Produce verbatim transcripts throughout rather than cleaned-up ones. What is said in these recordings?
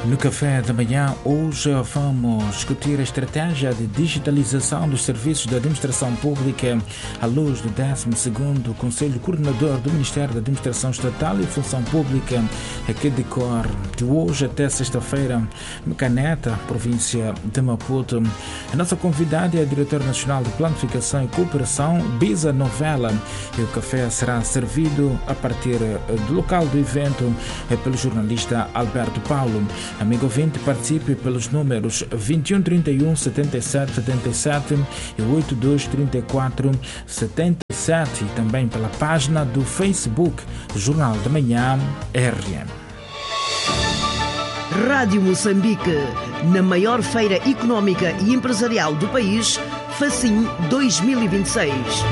No café da manhã, hoje vamos discutir a estratégia de digitalização dos serviços da administração pública à luz do décimo segundo Conselho Coordenador do Ministério da Administração Estatal e Função Pública, que decorre de hoje até sexta-feira no Caneta, província de Maputo. A nossa convidada é a Diretora Nacional de Planificação e Cooperação, Bisa Novela, e o café será servido a partir do local do evento pelo jornalista Alberto Paulo. Amigo ouvinte, participe pelos números vinte e um, trinta e um, setenta e sete, setenta e sete e oitenta e dois, trinta e quatro, setenta e sete e também pela página do Facebook Jornal da Manhã R M. Rádio Moçambique, na maior feira económica e empresarial do país, Facim dois mil e vinte e seis.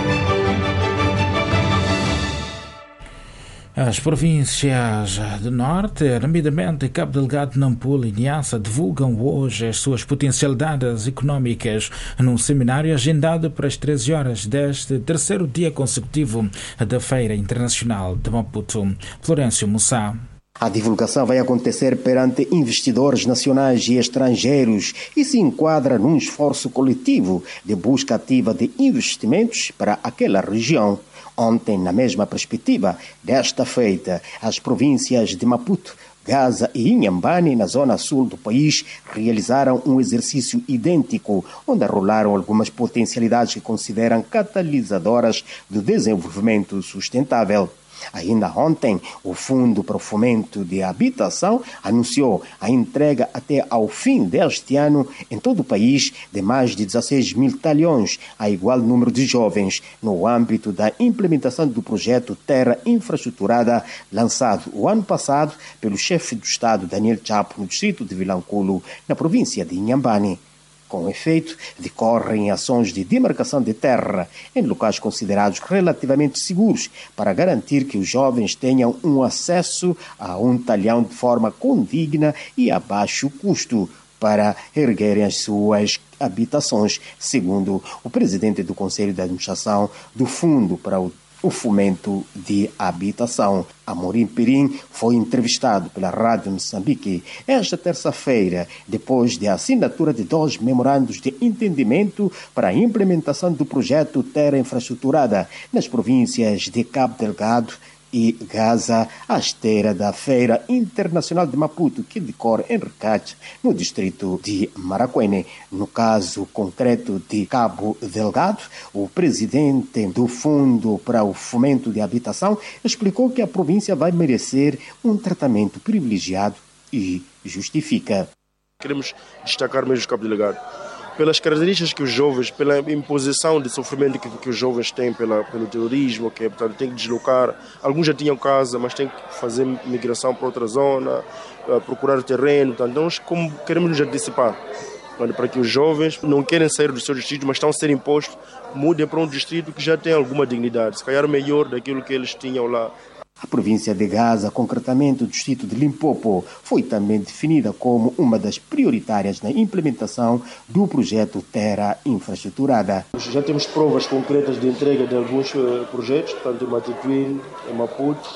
As províncias do Norte, nomeadamente Cabo Delgado, Nampula e Niassa, divulgam hoje as suas potencialidades económicas num seminário agendado para as treze horas deste terceiro dia consecutivo da Feira Internacional de Maputo. Florencio Mussá. A divulgação vai acontecer perante investidores nacionais e estrangeiros e se enquadra num esforço coletivo de busca ativa de investimentos para aquela região. Ontem, na mesma perspectiva, desta feita, as províncias de Maputo, Gaza e Inhambane, na zona sul do país, realizaram um exercício idêntico, onde arrolaram algumas potencialidades que consideram catalisadoras do desenvolvimento sustentável. Ainda ontem, o Fundo para o Fomento de Habitação anunciou a entrega até ao fim deste ano, em todo o país, de mais de dezesseis mil talhões, a igual número de jovens, no âmbito da implementação do projeto Terra Infraestruturada, lançado o ano passado pelo chefe do Estado, Daniel Chapo, no distrito de Vilanculo, na província de Inhambane. Com efeito, decorrem ações de demarcação de terra em locais considerados relativamente seguros para garantir que os jovens tenham um acesso a um talhão de forma condigna e a baixo custo para erguerem as suas habitações, segundo o presidente do Conselho de Administração do Fundo para o O Fomento de Habitação. Amorim Perim foi entrevistado pela Rádio Moçambique esta terça-feira, depois da assinatura de dois memorandos de entendimento para a implementação do projeto Terra Infraestruturada nas províncias de Cabo Delgado e Gaza, à esteira da Feira Internacional de Maputo, que decorre em Recate, no distrito de Maracuene. No caso concreto de Cabo Delgado, o presidente do Fundo para o Fomento de Habitação explicou que a província vai merecer um tratamento privilegiado e justifica. Queremos destacar mesmo o Cabo Delgado pelas características que os jovens, pela imposição de sofrimento que, que os jovens têm pela, pelo terrorismo, que portanto, tem que deslocar. Alguns já tinham casa, mas têm que fazer migração para outra zona, uh, procurar terreno. Portanto, nós como queremos nos antecipar para que os jovens não querem sair dos seus distritos, mas estão a ser impostos, mudem para um distrito que já tem alguma dignidade, se calhar melhor daquilo que eles tinham lá. A província de Gaza, concretamente o distrito de Limpopo, foi também definida como uma das prioritárias na implementação do projeto Terra Infraestruturada. Já temos provas concretas de entrega de alguns projetos, tanto em Matituíne, em Maputo.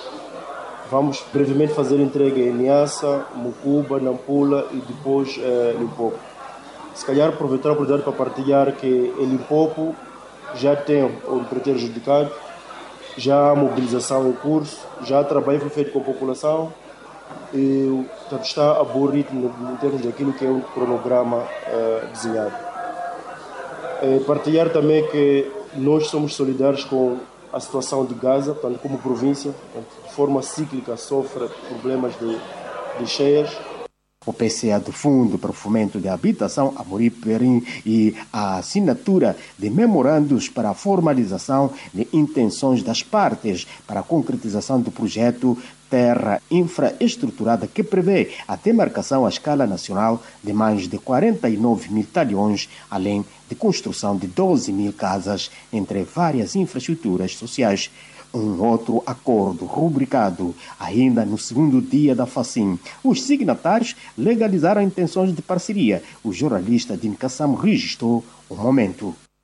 Vamos brevemente fazer entrega em Niassa, Mucuba, Nampula e depois eh, Limpopo. Se calhar aproveitar a oportunidade para partilhar que em Limpopo já tem um empreiteiro adjudicado, já há mobilização em curso, já há trabalho foi feito com a população e portanto, está a bom ritmo em termos daquilo que é um cronograma uh, desenhado. É, partilhar também que nós somos solidários com a situação de Gaza, portanto, como província, portanto, de forma cíclica sofre problemas de, de cheias. O P C A do Fundo para o Fomento de Habitação, Amorim Perim, e a assinatura de memorandos para a formalização de intenções das partes para a concretização do projeto Terra Infraestruturada, que prevê a demarcação à escala nacional de mais de quarenta e nove mil talhões, além de construção de doze mil casas, entre várias infraestruturas sociais. Um outro acordo rubricado ainda no segundo dia da Facim. Os signatários legalizaram intenções de parceria. O jornalista Dino Kassam registrou o momento.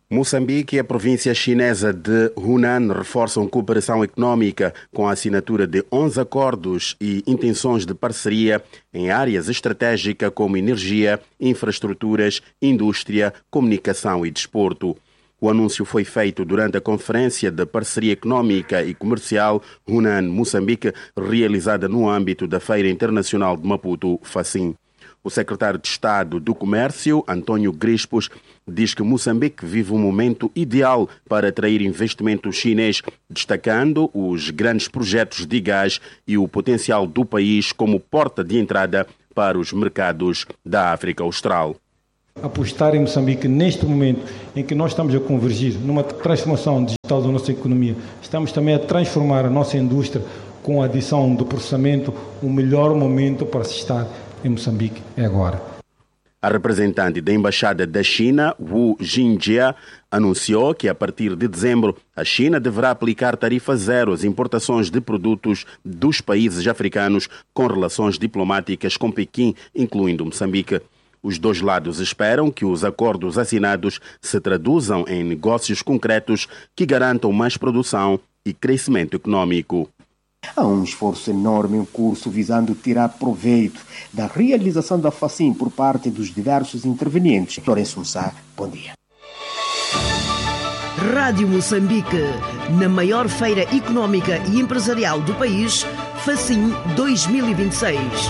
Moçambique e a província chinesa de Hunan reforçam cooperação econômica com a assinatura de onze acordos e intenções de parceria em áreas estratégicas como energia, infraestruturas, indústria, comunicação e desporto. O anúncio foi feito durante a Conferência de Parceria Econômica e Comercial Hunan-Moçambique, realizada no âmbito da Feira Internacional de Maputo, FACIM. O secretário de Estado do Comércio, António Grispos, diz que Moçambique vive um momento ideal para atrair investimento chinês, destacando os grandes projetos de gás e o potencial do país como porta de entrada para os mercados da África Austral. Apostar em Moçambique neste momento em que nós estamos a convergir numa transformação digital da nossa economia, estamos também a transformar a nossa indústria com a adição do processamento, o melhor momento para se estar em Moçambique é agora. A representante da Embaixada da China, Wu Jingjia, anunciou que a partir de dezembro a China deverá aplicar tarifa zero às importações de produtos dos países africanos com relações diplomáticas com Pequim, incluindo Moçambique. Os dois lados esperam que os acordos assinados se traduzam em negócios concretos que garantam mais produção e crescimento econômico. Há um esforço enorme em curso visando tirar proveito da realização da FACIM por parte dos diversos intervenientes. Lourenço Mussá, bom dia. Rádio Moçambique, na maior feira econômica e empresarial do país, FACIM dois mil e vinte e seis.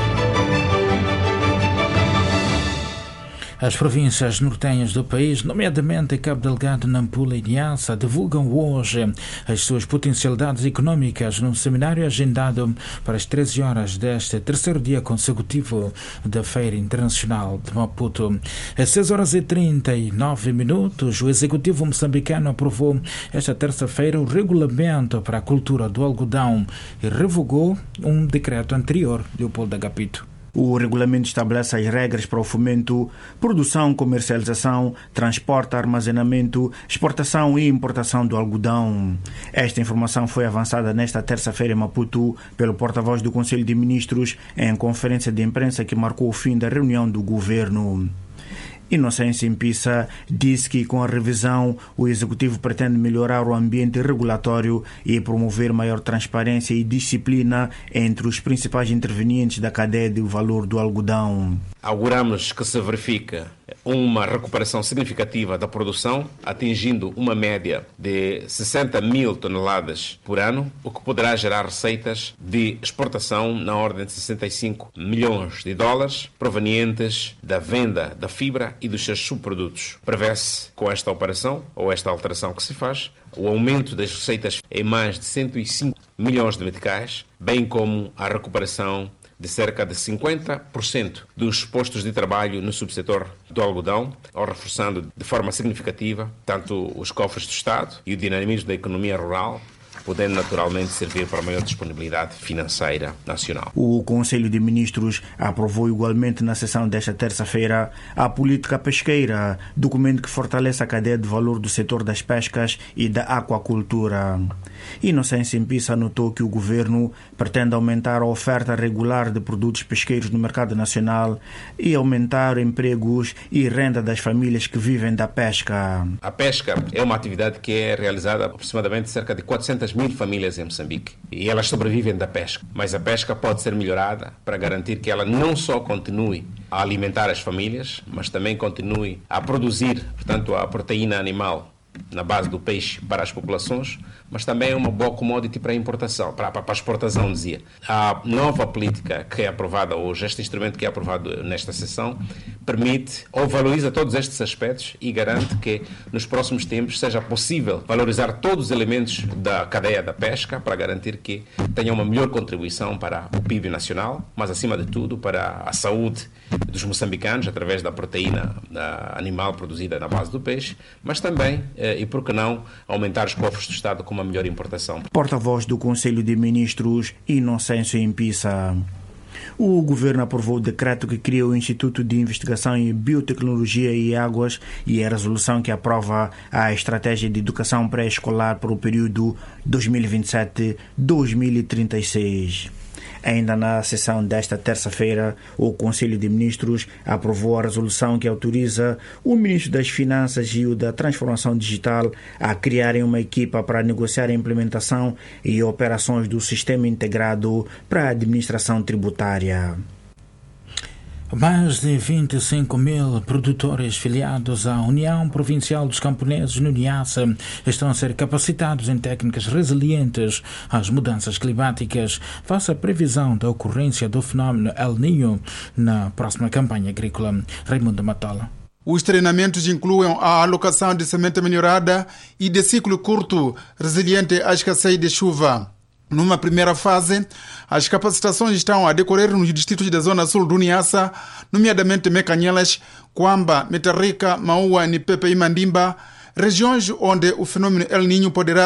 As províncias nortenhas do país, nomeadamente Cabo Delgado, Nampula e Niassa, divulgam hoje as suas potencialidades econômicas num seminário agendado para as treze horas deste terceiro dia consecutivo da Feira Internacional de Maputo. Às seis horas e trinta e nove minutos, o Executivo moçambicano aprovou esta terça-feira o regulamento para a cultura do algodão e revogou um decreto anterior, Leopoldo Agapito. O regulamento estabelece as regras para o fomento, produção, comercialização, transporte, armazenamento, exportação e importação do algodão. Esta informação foi avançada nesta terça-feira em Maputo pelo porta-voz do Conselho de Ministros em conferência de imprensa que marcou o fim da reunião do governo. Inocêncio Impissa disse que com a revisão o Executivo pretende melhorar o ambiente regulatório e promover maior transparência e disciplina entre os principais intervenientes da cadeia de valor do algodão. Auguramos que se verifique uma recuperação significativa da produção, atingindo uma média de sessenta mil toneladas por ano, o que poderá gerar receitas de exportação na ordem de sessenta e cinco milhões de dólares, provenientes da venda da fibra e dos seus subprodutos. Prevê-se, com esta operação, ou esta alteração que se faz, o aumento das receitas em mais de cento e cinco milhões de meticais, bem como a recuperação de cerca de cinquenta por cento dos postos de trabalho no subsetor do algodão, ou reforçando de forma significativa tanto os cofres do Estado e o dinamismo da economia rural, podendo naturalmente servir para a maior disponibilidade financeira nacional. O Conselho de Ministros aprovou igualmente na sessão desta terça-feira a política pesqueira, documento que fortalece a cadeia de valor do setor das pescas e da aquacultura. Inocêncio Impissa notou que o governo pretende aumentar a oferta regular de produtos pesqueiros no mercado nacional e aumentar empregos e renda das famílias que vivem da pesca. A pesca é uma atividade que é realizada aproximadamente cerca de quatrocentas mil famílias em Moçambique e elas sobrevivem da pesca, mas a pesca pode ser melhorada para garantir que ela não só continue a alimentar as famílias, mas também continue a produzir, portanto, a proteína animal na base do peixe para as populações, mas também é uma boa commodity para a importação, para, para a exportação, dizia. A nova política que é aprovada hoje, este instrumento que é aprovado nesta sessão, permite ou valoriza todos estes aspectos e garante que nos próximos tempos seja possível valorizar todos os elementos da cadeia da pesca para garantir que tenha uma melhor contribuição para o P I B nacional, mas acima de tudo para a saúde dos moçambicanos através da proteína animal produzida na base do peixe, mas também, e por que não, aumentar os cofres do Estado com uma melhor importação. Porta-voz do Conselho de Ministros, Inocêncio Impissa. O governo aprovou o decreto que cria o Instituto de Investigação em Biotecnologia e Águas e a resolução que aprova a estratégia de educação pré-escolar para o período dois mil e vinte e sete a dois mil e trinta e seis. Ainda na sessão desta terça-feira, o Conselho de Ministros aprovou a resolução que autoriza o Ministro das Finanças e o da Transformação Digital a criarem uma equipa para negociar a implementação e operações do Sistema Integrado para a Administração Tributária. Mais de vinte e cinco mil produtores filiados à União Provincial dos Camponeses no Niassa estão a ser capacitados em técnicas resilientes às mudanças climáticas, face à previsão da ocorrência do fenómeno El Niño na próxima campanha agrícola. Raimundo Matola. Os treinamentos incluem a alocação de semente melhorada e de ciclo curto, resiliente à escassez de chuva. Numa primeira fase, as capacitações estão a decorrer nos distritos da Zona Sul do Niassa, nomeadamente Mecanhelas, Quamba, Metarrica, Maua, Nipepe e Mandimba, regiões onde o fenômeno El Niño poderá